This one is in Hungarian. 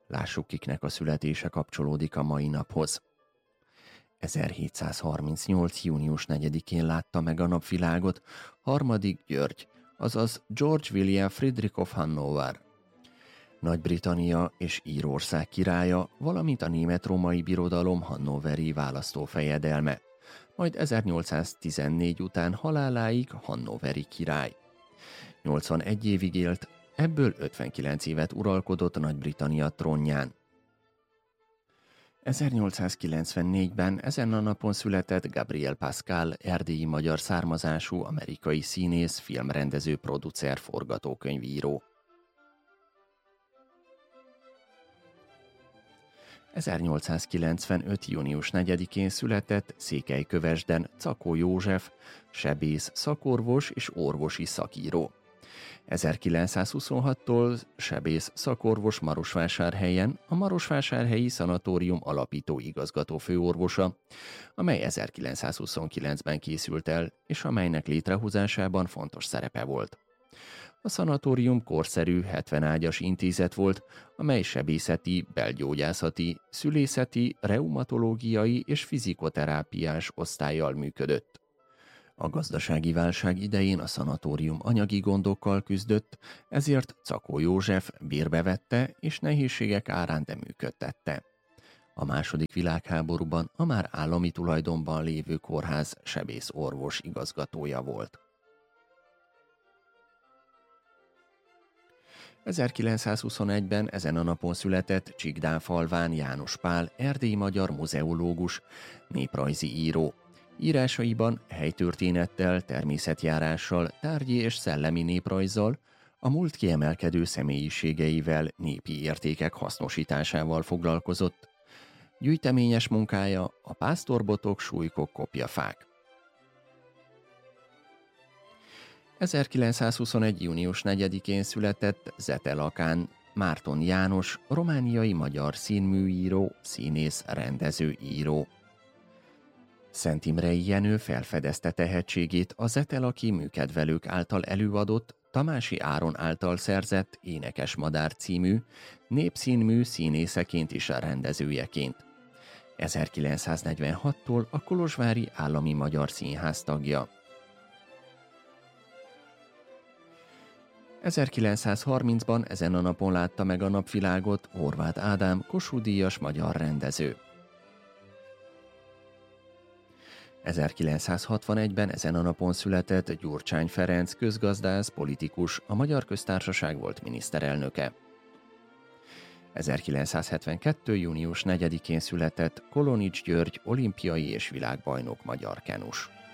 Lássuk, kiknek a születése kapcsolódik a mai naphoz. 1738. június 4-én látta meg a napvilágot Harmadik György, azaz George William Friedrich of Hannover, Nagy-Britannia és Írország királya, valamint a Német-római Birodalom hannoveri választófejedelme, majd 1814 után haláláig hannoveri király. 81 évig élt, ebből 59 évet uralkodott Nagy-Britannia trónján. 1894-ben ezen a napon született Gabriel Pascal, erdélyi magyar származású amerikai színész, filmrendező, producer, forgatókönyvíró. 1895. június 4-én született Székelykövesden Czakó József, sebész, szakorvos és orvosi szakíró. 1926-tól sebész szakorvos Marosvásárhelyen, a Marosvásárhelyi Szanatórium alapító igazgató főorvosa, amely 1929-ben készült el, és amelynek létrehozásában fontos szerepe volt. A szanatórium korszerű 70 ágyas intézet volt, amely sebészeti, belgyógyászati, szülészeti, reumatológiai és fizikoterápiás osztállyal működött. A gazdasági válság idején a szanatórium anyagi gondokkal küzdött, ezért Czakó József bérbe vette és nehézségek árán de működtette. A II. Világháborúban a már állami tulajdonban lévő kórház sebész-orvos igazgatója volt. 1921-ben ezen a napon született Csikdánfalván János Pál, erdélyi magyar muzeológus, néprajzi író. Írásaiban helytörténettel, természetjárással, tárgyi és szellemi néprajzzal, a múlt kiemelkedő személyiségeivel, népi értékek hasznosításával foglalkozott. Gyűjteményes munkája a Pásztorbotok, Sulykok, Kopjafák. 1921. június 4-én született Zetelakán Márton János, romániai magyar színműíró, színész, rendező, író. Szent Imrei Jenő felfedezte tehetségét a zetelaki műkedvelők által előadott, Tamási Áron által szerzett Énekes Madár című népszínmű színészeként és rendezőjeként. 1946-tól a Kolozsvári Állami Magyar Színház tagja. 1930-ban ezen a napon látta meg a napvilágot Horváth Ádám, Kossuth-díjas magyar rendező. 1961-ben ezen a napon született Gyurcsány Ferenc, közgazdász, politikus, a Magyar Köztársaság volt miniszterelnöke. 1972. június 4-én született Kolonics György, olimpiai és világbajnok magyar kenus.